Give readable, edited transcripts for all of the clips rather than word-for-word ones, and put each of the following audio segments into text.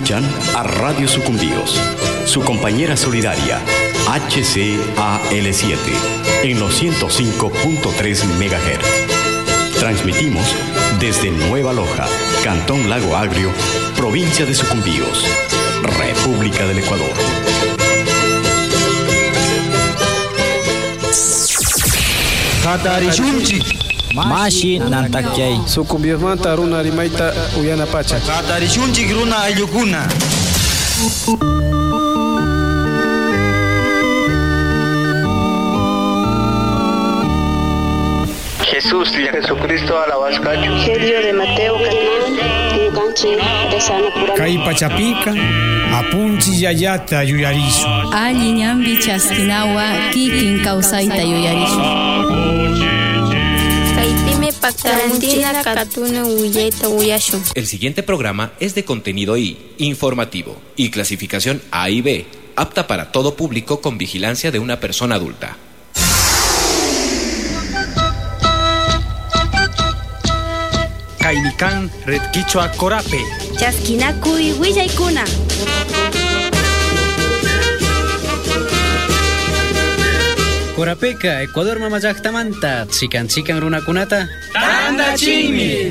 Escuchan a Radio Sucumbíos, su compañera solidaria, HCAL7, en los 105.3 MHz. Transmitimos desde Nueva Loja, Cantón Lago Agrio, provincia de Sucumbíos, República del Ecuador. Katarishunchi Mashi nantakyay Sucumbíos manta runa rimayta uyana pacha Katarishunchi runa ayukuna Jesús, Jesucristo alabascacho. Evangelio de Mateo Kay pachapica apunchi yayata yuyarisu. Alli ñambi chaskinawa kikin kawsayta yuyarisu. Kaypimi paktarantina katuna uyayta uyashun. El siguiente programa es de contenido I, informativo, y clasificación A y B, apta para todo público con vigilancia de una persona adulta. Kainikan Red Quichua Corape. Chaskinakuy willaykuna. Corapeka, Ecuador mamallaqtamanta chikan runakunata Tandachimi.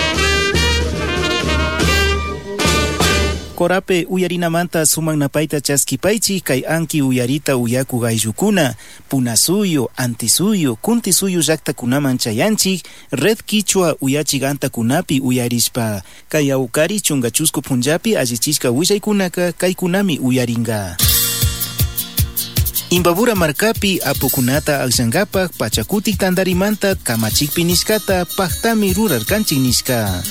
Corape uyarinamanta suman napaita chaskipaichi kay anki uyarita uyaku gayyukuna punasuyo, antisuyo, kuntisuyo llaqtakunaman chayanchik Red Quichua uyachik antakunapi uyarishpa kay awkari chungachusku punllapi allichishka willaykunaka kaykunami uyaringa. Imbabura markapi apukunata akshankapak pachakutik tandarimanta kamachikpi nishkata paktami rurarkanchik nishka.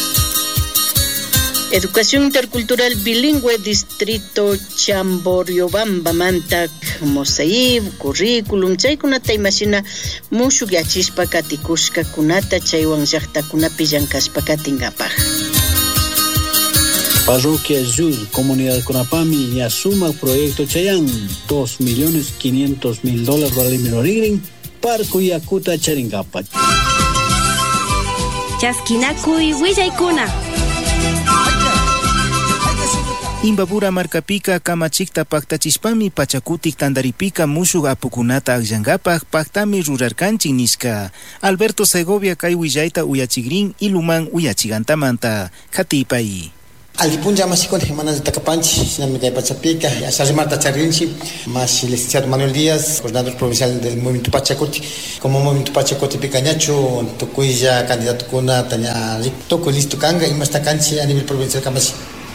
Educación intercultural bilingüe distrito Chamboriobamba mantak mosaib curriculum chaykunata imashina mushuk yachishpa katikushka kunata chaywan llaqtakunapi llankashpa katingapaj. Parroquia Yur, comunidad Conapami, y asuma proyecto Chayan, $2.500.000 para el Parco Yakuta Charingapa. Chaskinakuy willaykuna. Imbabura markapika kamachikta paktachishpami pachakutik tandaripika mushuk apukunata akshankapaj paktami rurarkanchik nishka. Alberto Segovia kay willayta uyachigrin iluman uyachigantamanta khatipay. Algipunja masicon semanas de Tacapanchi, sinamente de Pachapica, Sarri Marta Charrinchi, más el licenciado Manuel Díaz, coordinador provincial del Movimiento Pachacuti, como Movimiento Pachacuti Picañacho, Tocuilla, candidato Cuna, Taña, Toco listo Canga y más Tacanchi a nivel provincial Camasi.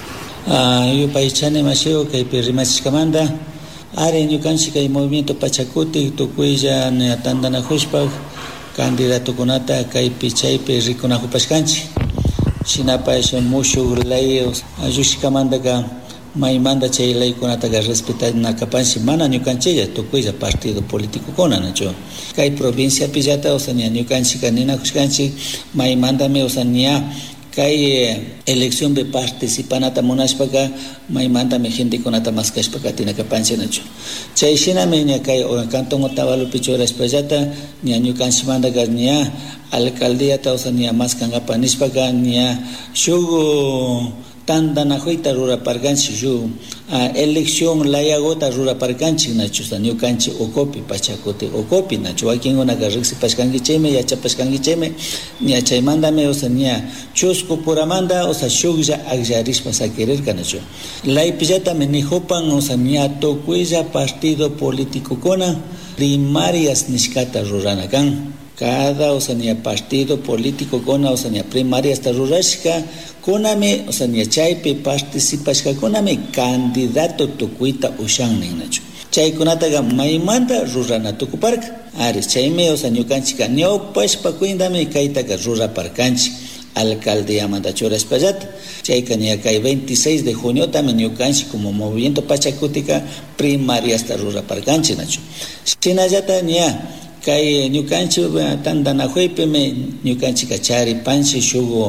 Yo paichane maseo que perrimachis camanda, are en Yucanchi que Movimiento Pachacuti, Tocuilla, Neatandana Hushpag, candidato Cunata, que Pichay, Perriconajo Pascanchi. Shinapa eso mucho leyes ayushkamanda ka maimanda chay ley kunata ka respetar na kapansi mana nyukancheya tokuya partido político kona nacho kay provincia pillata osania nyukanchi kanina kushkanchi maimanda me osania kay elección de participanata monashpaka maimanda me gente konata maskashpaka tina kapansi nacho chay shina me nya kay cantón Otavalo pichora espallata nya nyukanchi manda ka nya alcaldía tausania más kangapa nispaka nia shugo tandana hoita rura parganchi shu elección layagota rura parganchi nacho sanio canchi okopi pachakote okopi nacho aquí en una garrixi paskangi cheme ya chapaskangi cheme nia chaimanda me osania chosco puramanda osa shugja agjarish pasa querer canacho lay pillata me nihopan osania tokuilla partido político kona primarias niskata rurana kan cada osania partido político kona osania primaria hasta rurashka koname osania chaype participashka koname candidato tukuita ushan ninacho chay kunataga maimanta rurana tukuparka ari chayme osania kanchika neopashpa kuindame kaitaga rura parkanchi alcaldía mandachora espallata chay kania kay 26 de junio también ñukanchi como movimiento pachacutica primaria hasta rura parkanchi nacho chinallata nia kay ñukanchi tandana huaypeme ñukanchi kachari panchi shugo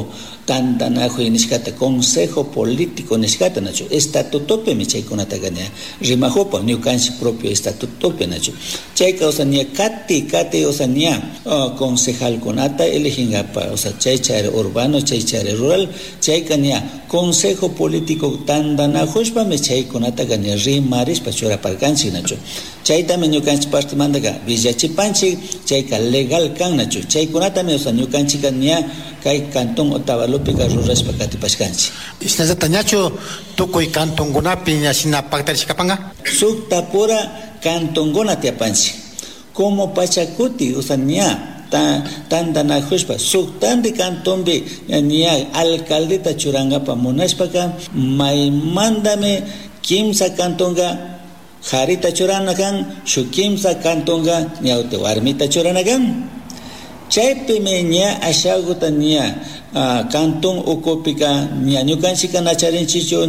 tantanajo nishkata consejo político nishkata nacho estatutope me chaykunata gania rimajopa ñukanchik propio estatutope nacho chayka osania kati osania concejalkunata elegingapa osa chaychare urbano chaychare rural chayka nia consejo político tantanajoshpa me chaykunata gania rimarispa churaparkanchik nacho chaytami ñukanchik partimandaka villachipanchik chayka legal kan nacho chaykunatami osa ñukanchik nia kay cantón Otavalopica ruraspa katipashkanchik. Isnazata ñachu tukuy cantonkunapi ñashina pactarishkapanga? Suktapura cantonkuna tiapanchik. Como Pachacuti usania tantanajushpa suktandi cantonpi ña alcaldeta churangapa munashpaka maymandame kimsa cantonga jarita churanakan shu kimsa cantonga ñawte warmita churanakan. Chaypimi ña ashaguta ña cantón Ocopika ña ñukanchika nacharinchichu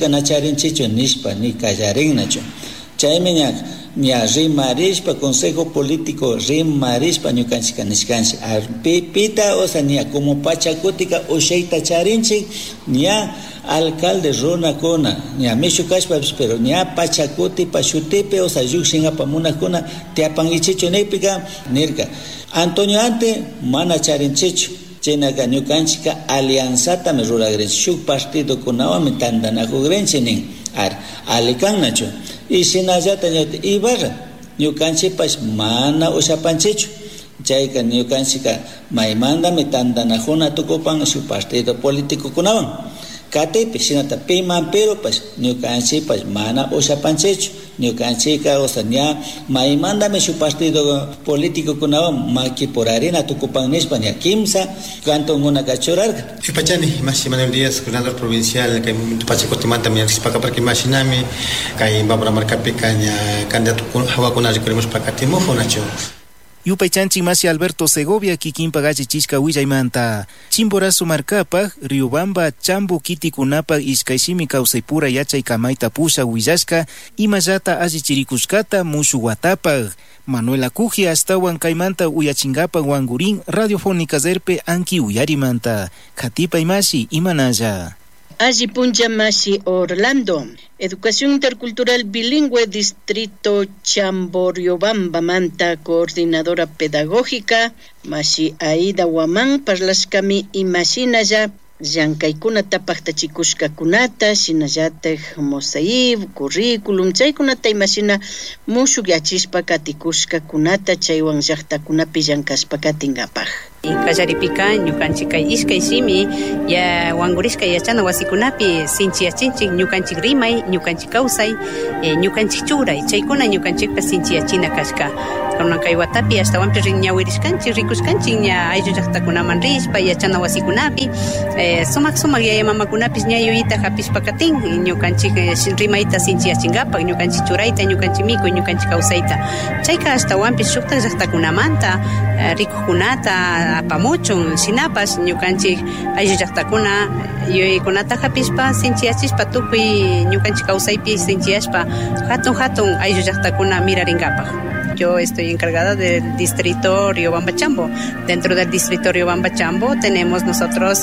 nishpa ni kallarinnachu. Chaymi ña rimarishpa consejo político rimarishpa ñukanchika nishkanchik. Pipita osa ña como Pachacutica ushayta charinchik ña alcalde runakuna ña mishukashpa pero ña Pachacuti pashutipi osa llukshinapa munakuna tiapangichichu nipika nirka Antonio ante mana charinchichu chaynaqa ñukanchika alianzata me ruragrinchik shuk partido kunawanmi tantanakugrinchik nin alikannachu y shinallata ñawta Ibarra ñukanchikpash mana ushapanchichu chayka ñukanchika maymandami tantanakuna tukupan shuk partido político kunawan katepi shinata piman pero pues ñukanchikpash mana ushapanchichu ñukanchika osa ña maymandami shuk partido político kunawan makiporarina tukupan nishpa ña kimsa cantonkunaka churarka. Chupachani Masi Manuel Díaz, gobernador provincial kay movimiento Pachacutimanta miaksipakaparki mashinami kay Babra Marcapika ña candidato hawakuna rikuremos pakatimujo nacho. Yupaychanchik Masi Alberto Segovia kikinpa gachichishka willaymanta Chimborazo markapaj Riobamba Chambo kitikunapaj iskayshimi kawsaypura yachay kamayta pusha willashka imallata allichirikushkata mushu watapaj Manuela Kuji astawan kaymanta uyachingapa wangurin radiofónica zerpe anki uyarimanta Katipa Masi imanalla Allí puncha Masi Orlando. Educación intercultural bilingüe distrito Chamboriobamba manta coordinadora pedagógica Masi Aida Waman parlashkami imashinalla llankaykunata paktachikushkakunata shinallataj mosaib curriculum chaykunata imashina mushuk yachishpa katikushkakunata chaywan llaqtakunapi llankashpa katingapaj. Kallaripika ñukanchika iskayshimi ya wangurishka yachana wasikunapi sinchiyachinchik ñukanchik rimay ñukanchik kawsay ñukanchik churay chaykuna ñukanchikpa sinchiyachina kashka kunan kay watapi ashtawanpi ñawirishkanchik rikushkanchik ña ayllu llaqtakunaman rishpa yachana wasikunapi sumak yaya mamakunapis ña yuyita hapishpa katin ñukanchik rimayta sinchiyachinkapak ñukanchik churayta ñukanchik mikuy ñukanchik kawsayta chayka ashtawanpi shukta llaqtakunamanta rikukunata apamuchun sinapas ñukanchik ayllu llaqtakuna yuyaykunata hapishpa sinchiyachispa tukuy ñukanchik kawsaypi sinchiyashpa hatun ayllu llaqtakuna mirarinkapaj. Yo estoy encargada del distrito Riobamba Chambo. Dentro del distrito Riobamba Chambo tenemos nosotros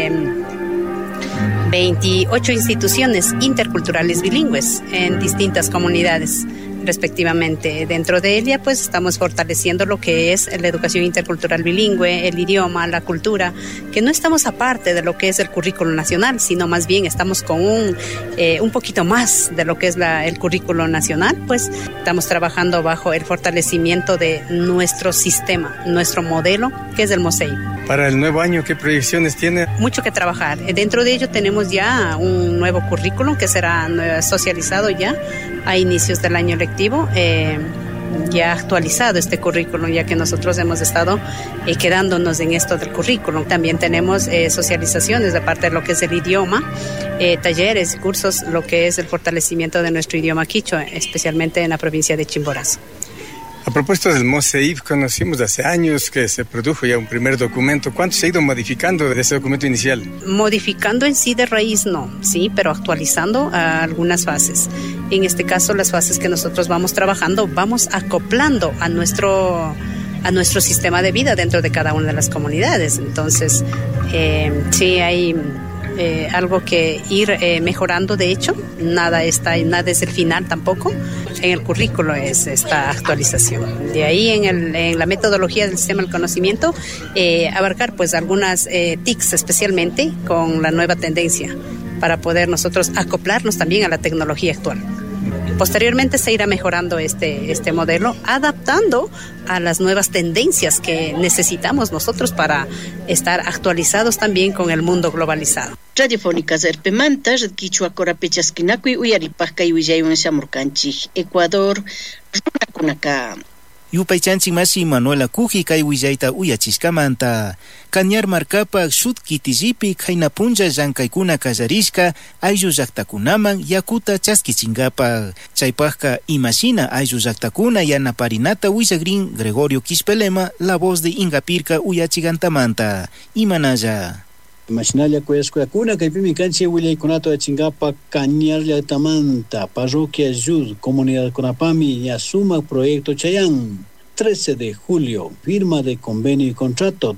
28 instituciones interculturales bilingües en distintas comunidades respectivamente. Dentro de ella pues estamos fortaleciendo lo que es la educación intercultural bilingüe, el idioma, la cultura, que no estamos aparte de lo que es el currículo nacional, sino más bien estamos con un poquito más de lo que es el currículo nacional, pues estamos trabajando bajo el fortalecimiento de nuestro sistema, nuestro modelo, que es el MOSEI. Para el nuevo año, ¿qué proyecciones tiene? Mucho que trabajar. Dentro de ello tenemos ya un nuevo currículum que será socializado ya a inicios del año lectivo, ya actualizado este currículum, ya que nosotros hemos estado quedándonos en esto del currículum. También tenemos socializaciones de parte de lo que es el idioma, talleres, cursos, lo que es el fortalecimiento de nuestro idioma quichua, especialmente en la provincia de Chimborazo. A propósito del MOSEIB, conocimos hace años que se produjo ya un primer documento. ¿Cuánto se ha ido modificando de ese documento inicial? Modificando en sí de raíz no, sí, pero actualizando algunas fases. En este caso, las fases que nosotros vamos trabajando, vamos acoplando a nuestro sistema de vida dentro de cada una de las comunidades. Entonces, Sí hay algo que ir mejorando, de hecho, nada es el final tampoco. En el currículo es esta actualización. De ahí en la metodología del sistema del conocimiento, abarcar pues algunas TICs especialmente con la nueva tendencia para poder nosotros acoplarnos también a la tecnología actual. Posteriormente se irá mejorando este modelo, adaptando a las nuevas tendencias que necesitamos nosotros para estar actualizados también con el mundo globalizado. Radiofónica Zerpemanta, Quichua Corapechasquinacui, Uyaripasca y Uyayun Samurcanchi, Ecuador, Runakunaka. Yupaychanchik masi Manuela Kuji kay willayta uyachiskamanta. Cañar markapa shut kitijipi kayna punja llankaykuna kallarishka ayllu llaqtakunaman yakuta chaskichinkapa. Chaypajka imashina ayllu llaqtakuna yanaparinata willagrin Gregorio Quispelemma, la voz de Ingapirka uyachigantamanta. Imanalla. Imaginalla kuyashkuyakuna kaypimi kanchi willaykunato yachingapa Cañar llaqtamanta parroquia Yud comunidadkunapami ya sumak proyecto chayan. 13 de julio, firma de convenio y contrato,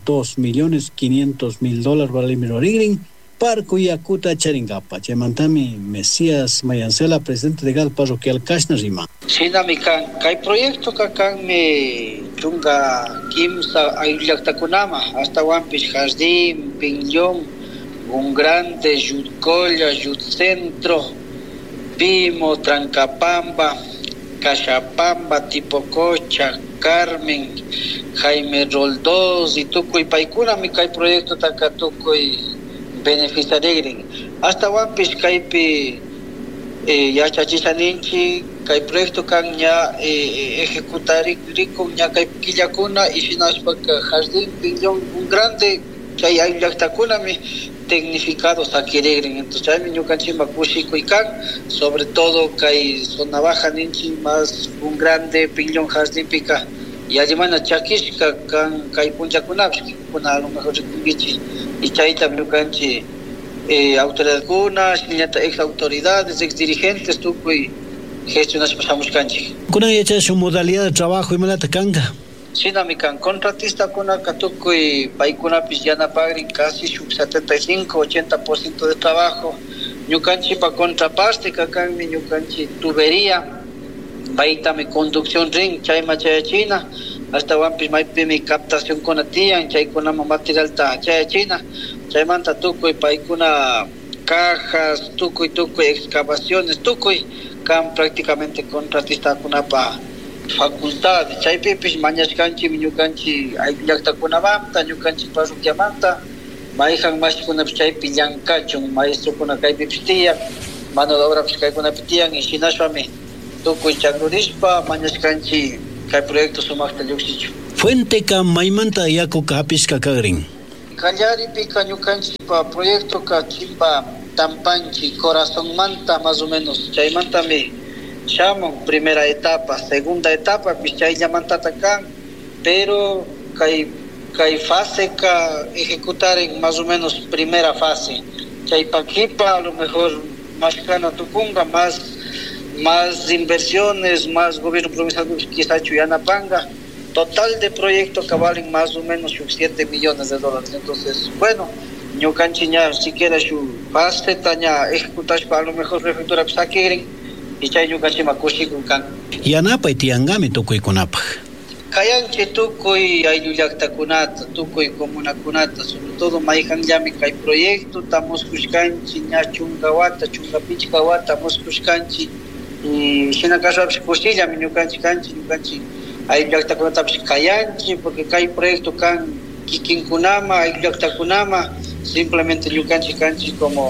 $2.500.000 valimiento rigrin, Parco Yakuta Charingapa, Chemantami Mesías Mayancela, presidente legal parroquial Kashnarima. Sinamikan, kai proyecto kakan me chunga kimsa ayullaktakunama, hasta Wampis Jardín, Piñón, un grande Yudcolla, Yudcentro, Pimo, Trancapamba, Cachapamba, Tipococha, Carmen, Jaime Roldós y Tucuy Paikuna, mi kai proyecto Takatucuy beneficiario. Hasta Wampis Kaipi ya chachisaninchi, kai proyecto kan ya ejecutari rico ya kai Quillacuna y Sinaspak Jardín, Piñón, un grande chay hay lactacuna mi tecnificados adquieren. Entonces hay niño canchima cuchico y can, sobre todo que zona baja ninchi más un grande Piñón Jardín pica y además chakishka can kai puncha kunapski kuna a lo mejor kungichi y chaita mi canchi autoridad kuna niñata ex autoridades ex dirigentes tú pues gestionas pasamos canchi kuna ya su modalidad de trabajo y malata kanga. Sinamikan contratista kuna katuko y paikuna pisana pagrin casi sub 75-80% de trabajo. Ñukanchi pa contraparte kakan mi ñukanchi tubería, baita mi conducción ring, chayma chayachina, hasta wampis maipi mi captación con atian, chay kuna material ta chayachina, chaymanta tuko y paikuna cajas, tuko y excavaciones, tuko y kan prácticamente contratista kuna pa facultad chay pipis mañas canchi miñu canchi ay llakta kunamanta ñu canchi parroquiamanta maijan mas kuna chay pillancacho maestro kuna kay pipistía mano de obra kay kuna pitian y sinashami tukuy chagrurispa mañas canchi kay proyecto sumakta lluxicho fuente ka maimanta yaku kapis ka kagrin kallari pika ñu canchi pa proyecto ka chimba tampanchi corazón manta más o menos chay manta mi Chamon, primera etapa, segunda etapa, Pichay Yamantatacán, pero hay fase que ejecutar en más o menos primera fase. Chaypaquipa, a lo mejor más cana Tucunga, más inversiones, más gobierno provincial, quizá Chuyanapanga, total de proyectos que valen más o menos $7 millones. Entonces, bueno, yo canchiñar siquiera su fase, taña ejecutar para a lo mejor prefectura Psaquirin, y chayo kachima kushikun kan yanapa tiangami tukuy kunapa kayanche tukuy ayllulaktakunata tukuy comunakunata sobre todo maijan llami kay proyecto tamos kushkanchi ña chungawata chungapichkawata mos kushkanchi y shinakashapish kushilla mi ñukanchi ayllulaktakunatapish kayanchi porque kay proyecto kan kikinkunama ayllulaktakunama simplemente ñukanchi kanchi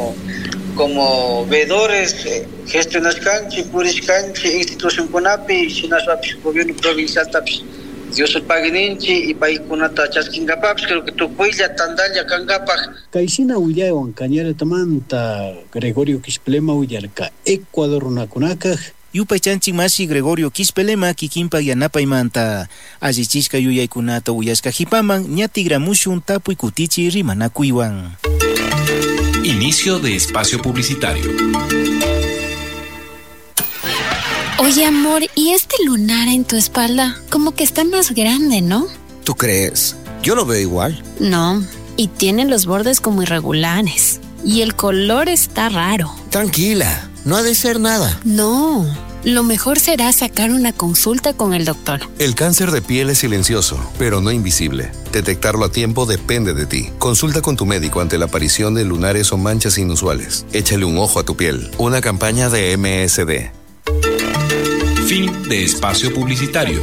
como veedores, gestionas canchi, puris canchi, institución kunapi, sinaswapish gobierno provincial tapis, Dios pagininchi y paikunata chaskingapaps, creo que tu cuilla tandalla kangapaj. Kaisina uyawan Cañar tamanta Gregorio Quispelemma uyarka Ecuador runakunakaj. Yupaychanchik masi Gregorio Quispelemma kikinpa yanapaymanta allichishka yuyaykunata uyashka hipaman ñatigramushun tapuy kutichi rimanakuywan. Inicio de espacio publicitario. Oye, amor, ¿y este lunar en tu espalda? Como que está más grande, ¿no? ¿Tú crees? Yo lo veo igual. No, y tiene los bordes como irregulares. Y el color está raro. Tranquila, no ha de ser nada. No, lo mejor será sacar una consulta con el doctor. El cáncer de piel es silencioso, pero no invisible. Detectarlo a tiempo depende de ti. Consulta con tu médico ante la aparición de lunares o manchas inusuales. Échale un ojo a tu piel. Una campaña de MSD. Fin de espacio publicitario.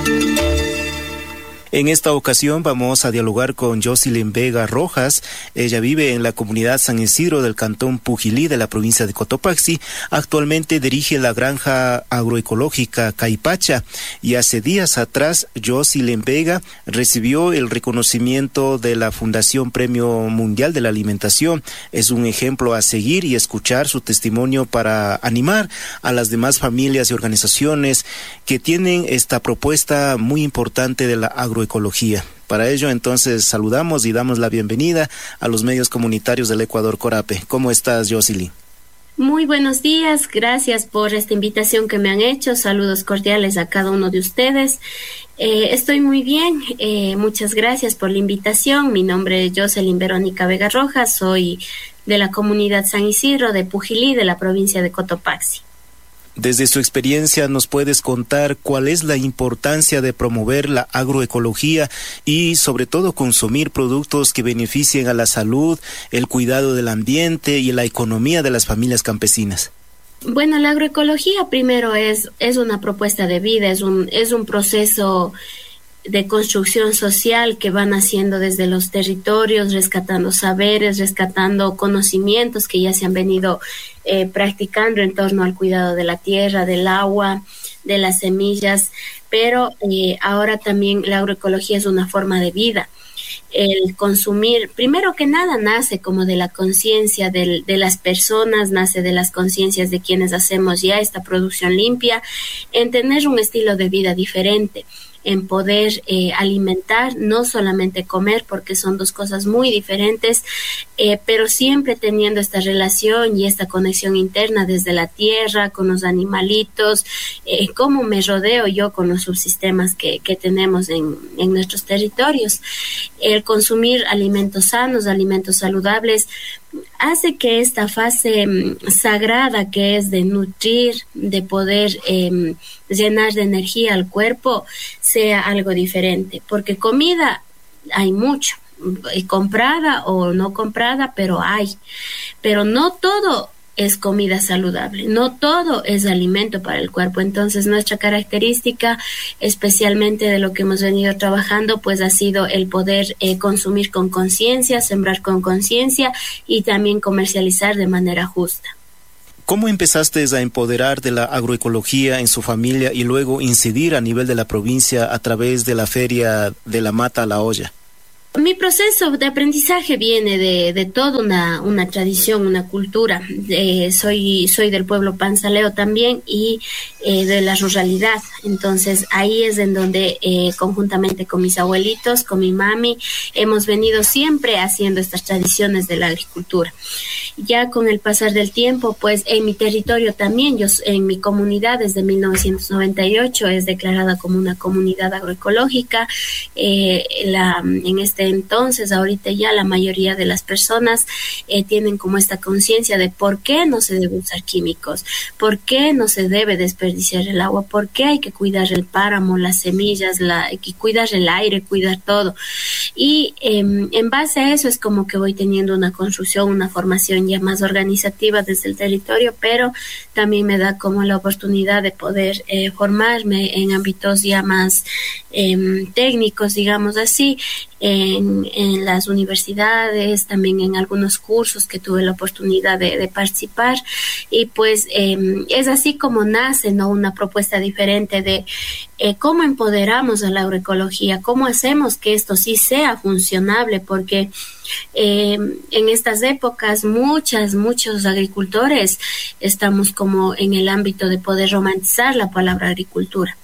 En esta ocasión vamos a dialogar con Jocelyn Vega Rojas. Ella vive en la comunidad San Isidro del cantón Pujilí de la provincia de Cotopaxi. Actualmente dirige la granja agroecológica Caipacha y hace días atrás Jocelyn Vega recibió el reconocimiento de la Fundación Premio Mundial de la Alimentación. Es un ejemplo a seguir y escuchar su testimonio para animar a las demás familias y organizaciones que tienen esta propuesta muy importante de la agroecología. Para ello, entonces, saludamos y damos la bienvenida a los medios comunitarios del Ecuador Corape. ¿Cómo estás, Jocelyn? Muy buenos días, gracias por esta invitación que me han hecho. Saludos cordiales a cada uno de ustedes. Estoy muy bien, muchas gracias por la invitación. Mi nombre es Jocelyn Verónica Vega Rojas, soy de la comunidad San Isidro de Pujilí, de la provincia de Cotopaxi. Desde su experiencia, ¿nos puedes contar cuál es la importancia de promover la agroecología y, sobre todo, consumir productos que beneficien a la salud, el cuidado del ambiente y la economía de las familias campesinas? Bueno, la agroecología primero es una propuesta de vida, es un proceso de construcción social que van haciendo desde los territorios, rescatando saberes, rescatando conocimientos que ya se han venido practicando en torno al cuidado de la tierra, del agua, de las semillas, pero ahora también la agroecología es una forma de vida. El consumir, primero que nada, nace como de la conciencia de las personas, nace de las conciencias de quienes hacemos ya esta producción limpia, en tener un estilo de vida diferente, en poder alimentar, no solamente comer, porque son dos cosas muy diferentes, pero siempre teniendo esta relación y esta conexión interna desde la tierra, con los animalitos, cómo me rodeo yo con los subsistemas que tenemos en nuestros territorios. El consumir alimentos sanos, alimentos saludables, hace que esta fase sagrada que es de nutrir, de poder llenar de energía al cuerpo, sea algo diferente, porque comida hay mucho, comprada o no comprada, pero hay, pero no todo es comida saludable, no todo es alimento para el cuerpo. Entonces nuestra característica, especialmente de lo que hemos venido trabajando, pues ha sido el poder consumir con conciencia, sembrar con conciencia y también comercializar de manera justa. ¿Cómo empezaste a empoderar de la agroecología en su familia y luego incidir a nivel de la provincia a través de la feria de la mata a la olla? Mi proceso de aprendizaje viene de toda una tradición, una cultura. Soy del pueblo panzaleo también y de la ruralidad. Entonces ahí es en donde conjuntamente con mis abuelitos, con mi mami, hemos venido siempre haciendo estas tradiciones de la agricultura. Ya con el pasar del tiempo, pues en mi territorio también, yo en mi comunidad desde 1998 es declarada como una comunidad agroecológica. En este entonces, ahorita ya la mayoría de las personas tienen como esta conciencia de por qué no se debe usar químicos, por qué no se debe desperdiciar el agua, por qué hay que cuidar el páramo, las semillas, cuidar el aire, cuidar todo. Y en base a eso es como que voy teniendo una construcción, una formación ya más organizativa desde el territorio, pero también me da como la oportunidad de poder formarme en ámbitos ya más técnicos, digamos así, en las universidades, también en algunos cursos que tuve la oportunidad de participar, y pues es así como nace, ¿no?, una propuesta diferente de cómo empoderamos a la agroecología, cómo hacemos que esto sí sea funcionable, porque en estas épocas muchos agricultores estamos como en el ámbito de poder romantizar la palabra agricultura.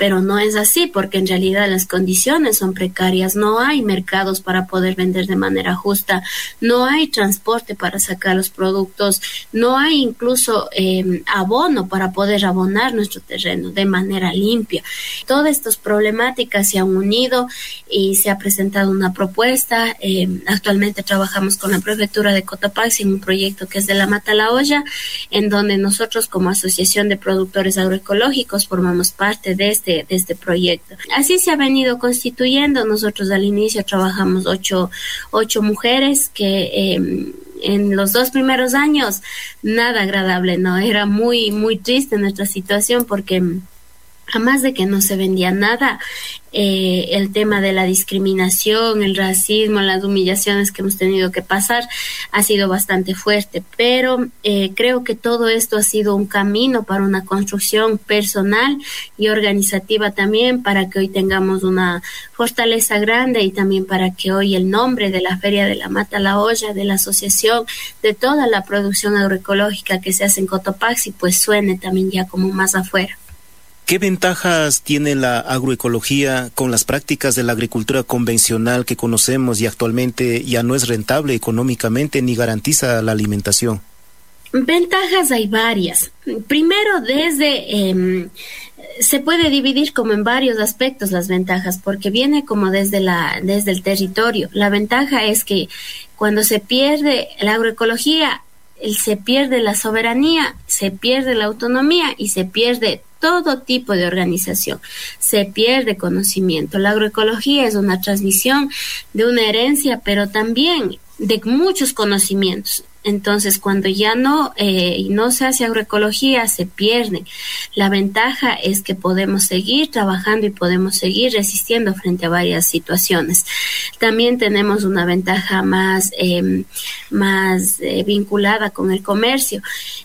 pero no es así, porque en realidad las condiciones son precarias, no hay mercados para poder vender de manera justa, no hay transporte para sacar los productos, no hay incluso abono para poder abonar nuestro terreno de manera limpia. Todas estas problemáticas se han unido y se ha presentado una propuesta. Actualmente trabajamos con la prefectura de Cotopaxi en un proyecto que es de la Mata a la Olla, en donde nosotros como Asociación de Productores Agroecológicos formamos parte de este proyecto. Así se ha venido constituyendo. Nosotros al inicio trabajamos ocho mujeres que en los 2 primeros años nada agradable, ¿no? Era muy, muy triste nuestra situación porque además de que no se vendía nada, el tema de la discriminación, el racismo, las humillaciones que hemos tenido que pasar ha sido bastante fuerte, pero creo que todo esto ha sido un camino para una construcción personal y organizativa también, para que hoy tengamos una fortaleza grande y también para que hoy el nombre de la Feria de la Mata a la Olla, de la asociación, de toda la producción agroecológica que se hace en Cotopaxi, pues suene también ya como más afuera. ¿Qué ventajas tiene la agroecología con las prácticas de la agricultura convencional que conocemos y actualmente ya no es rentable económicamente ni garantiza la alimentación? Ventajas hay varias. Primero, se puede dividir como en varios aspectos las ventajas, porque viene como desde el territorio. La ventaja es que cuando se pierde la agroecología, se pierde la soberanía, se pierde la autonomía y se pierde todo tipo de organización, se pierde conocimiento. La agroecología es una transmisión de una herencia, pero también de muchos conocimientos. Entonces, cuando ya no se hace agroecología, se pierde. La ventaja es que podemos seguir trabajando y podemos seguir resistiendo frente a varias situaciones. También tenemos una ventaja más vinculada con el comercio.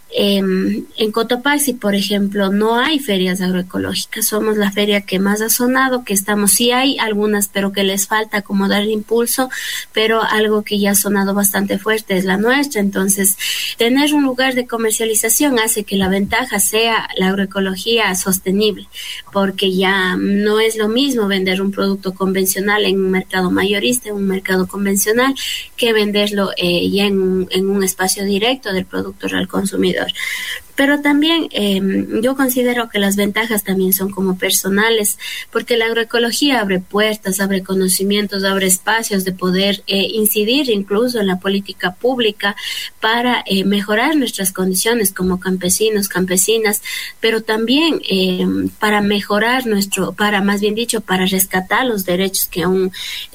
En Cotopaxi, por ejemplo, no hay ferias agroecológicas. Somos la feria que más ha sonado, sí hay algunas, pero que les falta como dar impulso, pero algo que ya ha sonado bastante fuerte es la nuestra. Entonces, tener un lugar de comercialización hace que la ventaja sea la agroecología sostenible, porque ya no es lo mismo vender un producto convencional en un mercado mayorista, en un mercado convencional, que venderlo ya en un espacio directo del productor al consumidor. Pero también yo considero que las ventajas también son como personales, porque la agroecología abre puertas, abre conocimientos, abre espacios de poder incidir incluso en la política pública para mejorar nuestras condiciones como campesinos, campesinas, pero también para mejorar para rescatar los derechos que aún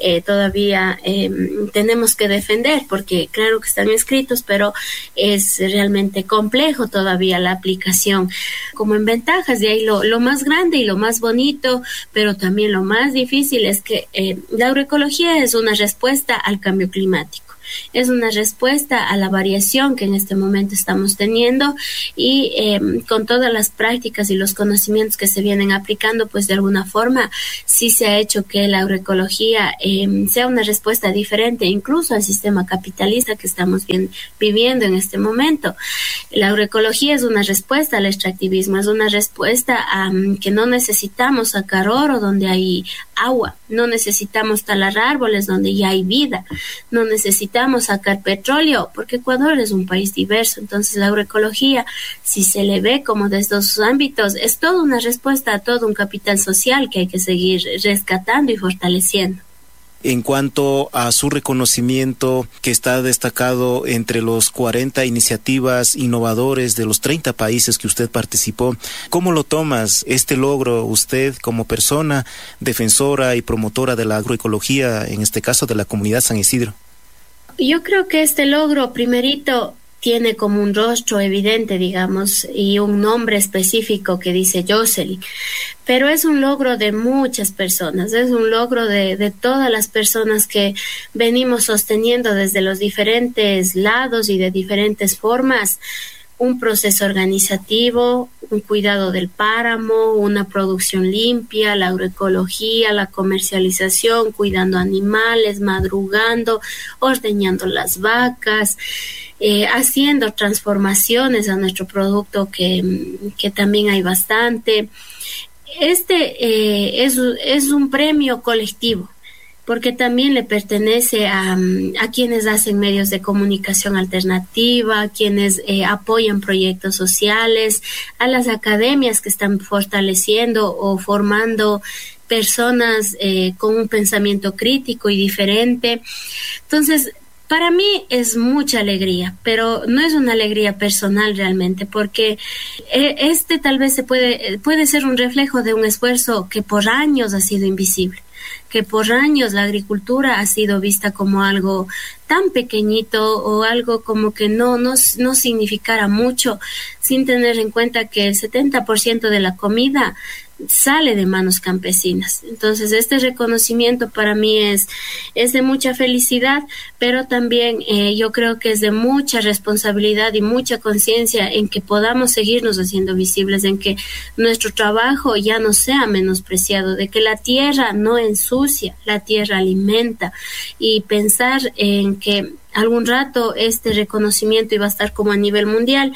todavía tenemos que defender, porque claro que están escritos, pero es realmente complejo todavía la aplicación. Como en ventajas, de ahí lo más grande y lo más bonito, pero también lo más difícil es que la agroecología es una respuesta al cambio climático. Es una respuesta a la variación que en este momento estamos teniendo y con todas las prácticas y los conocimientos que se vienen aplicando, pues de alguna forma sí se ha hecho que la agroecología sea una respuesta diferente incluso al sistema capitalista que estamos viviendo en este momento. La agroecología es una respuesta al extractivismo, es una respuesta a que no necesitamos sacar oro donde hay agua, no necesitamos talar árboles donde ya hay vida, no necesitamos sacar petróleo porque Ecuador es un país diverso. Entonces la agroecología, si se le ve como desde esos ámbitos, es toda una respuesta a todo un capital social que hay que seguir rescatando y fortaleciendo. En cuanto a su reconocimiento, que está destacado entre los 40 iniciativas innovadores de los 30 países que usted participó, ¿cómo lo tomas este logro usted como persona defensora y promotora de la agroecología, en este caso de la comunidad San Isidro? Yo creo que este logro, primerito, tiene como un rostro evidente, digamos, y un nombre específico que dice Jocelyn, pero es un logro de muchas personas, es un logro de todas las personas que venimos sosteniendo desde los diferentes lados y de diferentes formas un proceso organizativo, un cuidado del páramo, una producción limpia, la agroecología, la comercialización, cuidando animales, madrugando, ordeñando las vacas, haciendo transformaciones a nuestro producto que también hay bastante. es un premio colectivo, porque también le pertenece a quienes hacen medios de comunicación alternativa, a quienes apoyan proyectos sociales, a las academias que están fortaleciendo o formando personas con un pensamiento crítico y diferente. Entonces, para mí es mucha alegría, pero no es una alegría personal realmente, porque tal vez puede ser un reflejo de un esfuerzo que por años ha sido invisible, que por años la agricultura ha sido vista como algo tan pequeñito o algo como que no significara mucho, sin tener en cuenta que el 70% de la comida sale de manos campesinas. Entonces, este reconocimiento para mí es de mucha felicidad, pero también yo creo que es de mucha responsabilidad y mucha conciencia en que podamos seguirnos haciendo visibles, en que nuestro trabajo ya no sea menospreciado, de que la tierra no ensucia, la tierra alimenta, y pensar en que algún rato este reconocimiento iba a estar como a nivel mundial.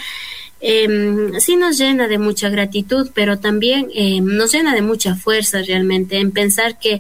Sí nos llena de mucha gratitud, pero también nos llena de mucha fuerza realmente en pensar que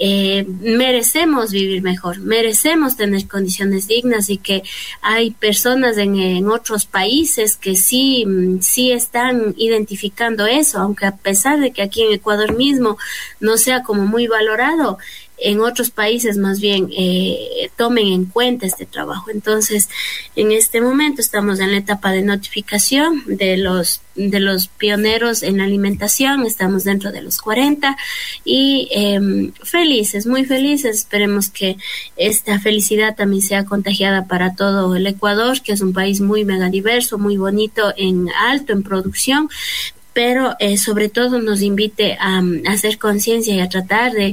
merecemos vivir mejor, merecemos tener condiciones dignas, y que hay personas en otros países que sí están identificando eso, aunque a pesar de que aquí en Ecuador mismo no sea como muy valorado, en otros países más bien tomen en cuenta este trabajo. Entonces, en este momento estamos en la etapa de notificación de los pioneros en la alimentación, estamos dentro de los 40 y felices, muy felices. Esperemos que esta felicidad también sea contagiada para todo el Ecuador, que es un país muy megadiverso, muy bonito, alto en producción, pero sobre todo nos invite a hacer conciencia y a tratar de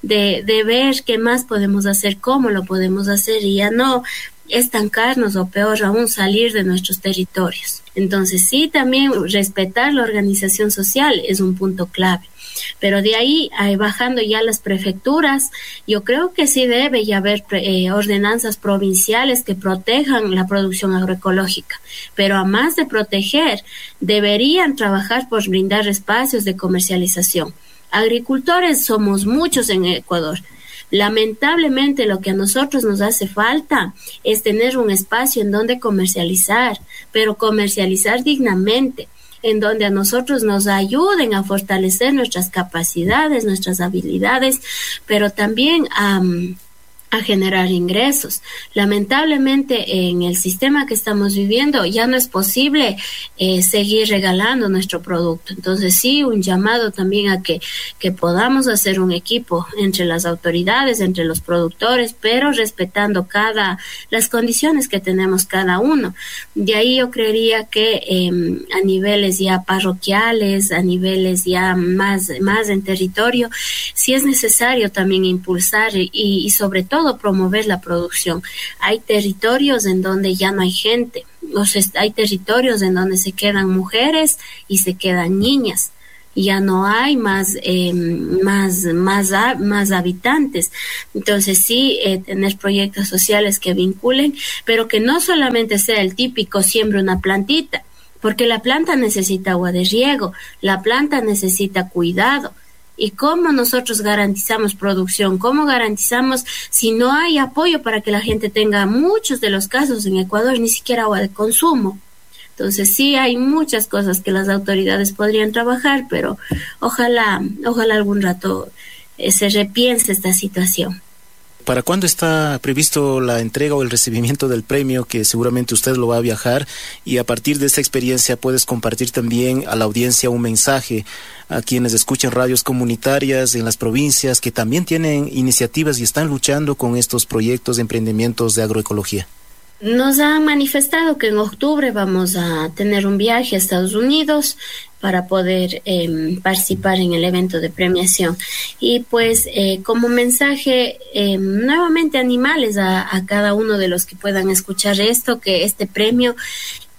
ver qué más podemos hacer, cómo lo podemos hacer, y ya no estancarnos o peor aún salir de nuestros territorios. Entonces sí, también respetar la organización social es un punto clave. Pero de ahí, bajando ya las prefecturas, yo creo que sí debe ya haber ordenanzas provinciales que protejan la producción agroecológica. Pero a más de proteger, deberían trabajar por brindar espacios de comercialización. Agricultores somos muchos en Ecuador. Lamentablemente lo que a nosotros nos hace falta es tener un espacio en donde comercializar, pero comercializar dignamente, en donde a nosotros nos ayuden a fortalecer nuestras capacidades, nuestras habilidades, pero también a generar ingresos. Lamentablemente en el sistema que estamos viviendo ya no es posible seguir regalando nuestro producto. Entonces sí, un llamado también a que podamos hacer un equipo entre las autoridades, entre los productores, pero respetando las condiciones que tenemos cada uno. De ahí yo creería que a niveles ya parroquiales, a niveles ya más en territorio, sí es necesario también impulsar y sobre todo promover la producción. Hay territorios en donde ya no hay gente, hay territorios en donde se quedan mujeres y se quedan niñas, ya no hay más habitantes. Entonces sí, tener proyectos sociales que vinculen, pero que no solamente sea el típico siembra una plantita, porque la planta necesita agua de riego, la planta necesita cuidado. ¿Y cómo nosotros garantizamos producción? ¿Cómo garantizamos si no hay apoyo para que la gente tenga, muchos de los casos en Ecuador, ni siquiera agua de consumo? Entonces sí, hay muchas cosas que las autoridades podrían trabajar, pero ojalá algún rato se repiense esta situación. ¿Para cuándo está previsto la entrega o el recibimiento del premio, que seguramente usted lo va a viajar, y a partir de esta experiencia puedes compartir también a la audiencia un mensaje a quienes escuchan radios comunitarias en las provincias que también tienen iniciativas y están luchando con estos proyectos de emprendimientos de agroecología? Nos han manifestado que en octubre vamos a tener un viaje a Estados Unidos para poder participar en el evento de premiación. Y pues como mensaje, nuevamente animarles a cada uno de los que puedan escuchar esto, que este premio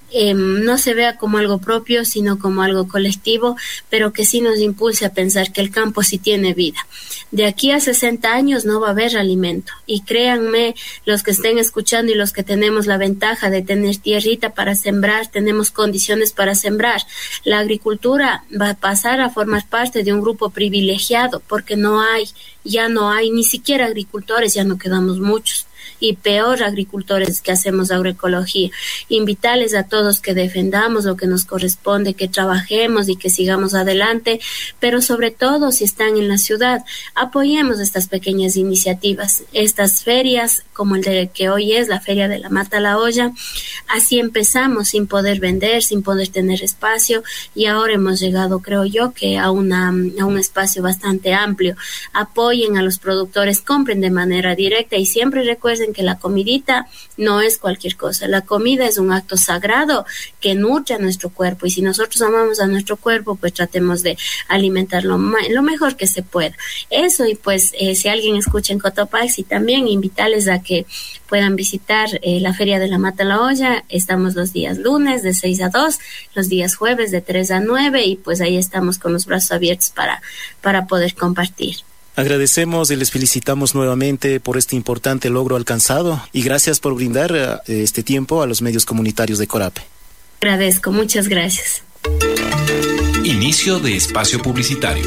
no se vea como algo propio, sino como algo colectivo, pero que sí nos impulse a pensar que el campo sí tiene vida. De aquí a 60 años no va a haber alimento, y créanme, los que estén escuchando y los que tenemos la ventaja de tener tierrita para sembrar, tenemos condiciones para sembrar. La agricultura va a pasar a formar parte de un grupo privilegiado, porque ya no hay ni siquiera agricultores, ya no quedamos muchos. Y peor, agricultores que hacemos agroecología. Invitarles a todos que defendamos lo que nos corresponde, que trabajemos y que sigamos adelante, pero sobre todo, si están en la ciudad, apoyemos estas pequeñas iniciativas, estas ferias, como el de que hoy es la Feria de la Mata a la Olla. Así empezamos sin poder vender, sin poder tener espacio, y ahora hemos llegado, creo yo, que a un espacio bastante amplio. Apoyen a los productores, compren de manera directa y siempre recuerden que la comidita no es cualquier cosa. La comida es un acto sagrado que nutre a nuestro cuerpo, y si nosotros amamos a nuestro cuerpo, pues tratemos de alimentarlo lo mejor que se pueda. Eso, y pues si alguien escucha en Cotopaxi, también invitarles a que puedan visitar la Feria de la Mata a la Olla. Estamos los días lunes de 6 a 2, los días jueves de 3 a 9, y pues ahí estamos con los brazos abiertos para poder compartir. Agradecemos y les felicitamos nuevamente por este importante logro alcanzado, y gracias por brindar este tiempo a los medios comunitarios de Corape. Agradezco, muchas gracias. Inicio de espacio publicitario.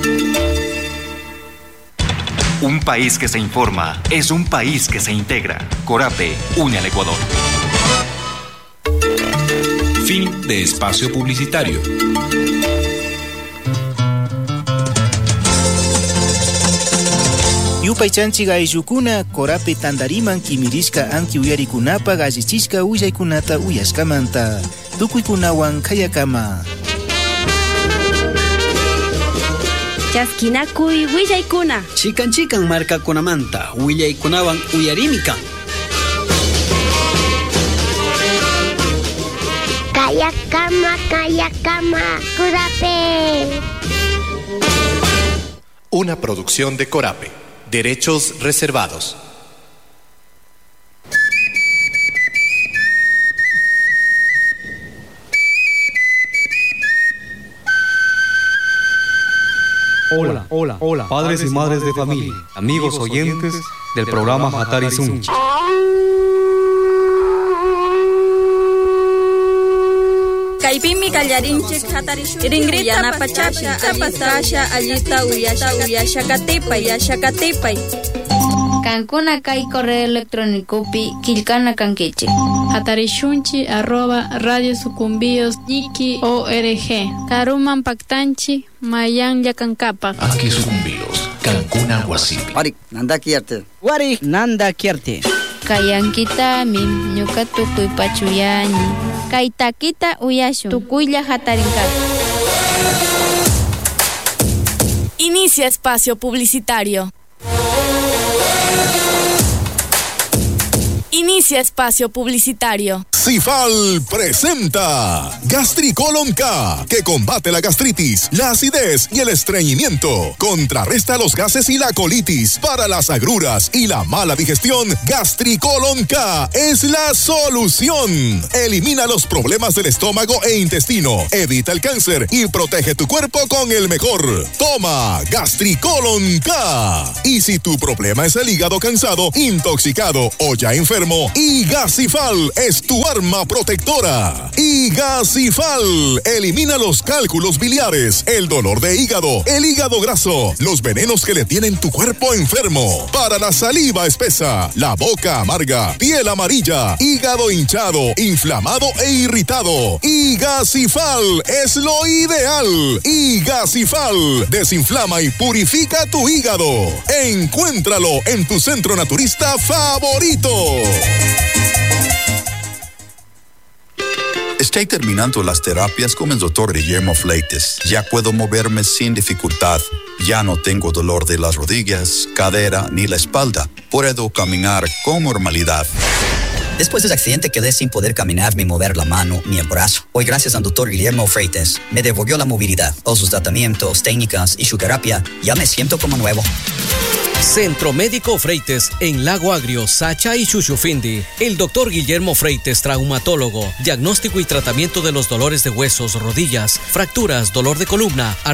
Un país que se informa es un país que se integra. Corape une al Ecuador. Fin de espacio publicitario. Yupaychanchik ayllukuna Corape tandariman kimirishka anki uyarikunapa gallichishka uyaykunata uyashkamanta tukuykunawan kayakama. Chaskinakuy willaykuna. Chikan markakunamanta willaykunawan uyarimika. Kayakama, Corape. Una producción de Corape. Derechos reservados. Hola, padres y madres de familia, amigos oyentes del programa Hatari Sunchi. Kaipimi kallarinchik iringrita yanapachapi tapasasha allita uyashakatipay. Kankuna kay correo electrónicopi kilkana kankichi. hatarishunchi@radiosucumbios.org. Karuman paktanchi mayan yakankapak. Aquí Sucumbíos, Cancún Aguasipi. Wari nanda kierte. Kayankita min ñuka tukuy pachuyani. Kaitakita uyashu tukuylla hatarinkapi. Inicia espacio publicitario. Inicia espacio publicitario. Cifal presenta Gastricolon K, que combate la gastritis, la acidez y el estreñimiento. Contrarresta los gases y la colitis. Para las agruras y la mala digestión, Gastricolon K es la solución. Elimina los problemas del estómago e intestino, evita el cáncer y protege tu cuerpo con el mejor. Toma Gastricolon K. Y si tu problema es el hígado cansado, intoxicado o ya enfermo, Igacifal es tu arma protectora. Igacifal elimina los cálculos biliares, el dolor de hígado, el hígado graso, los venenos que le tienen tu cuerpo enfermo. Para la saliva espesa, la boca amarga, piel amarilla, hígado hinchado, inflamado e irritado, Igacifal es lo ideal. Igacifal desinflama y purifica tu hígado. Encuéntralo en tu centro naturista favorito. Estoy terminando las terapias con el Dr. Guillermo Fleites. Ya puedo moverme sin dificultad. Ya no tengo dolor de las rodillas, cadera ni la espalda. Puedo caminar con normalidad. Después del accidente quedé sin poder caminar ni mover la mano ni el brazo. Hoy, gracias al Dr. Guillermo Freites, me devolvió la movilidad. Todos sus tratamientos, técnicas y su terapia, ya me siento como nuevo. Centro Médico Freites en Lago Agrio, Sacha y Chuchufindi. El doctor Guillermo Freites, traumatólogo, diagnóstico y tratamiento de los dolores de huesos, rodillas, fracturas, dolor de columna,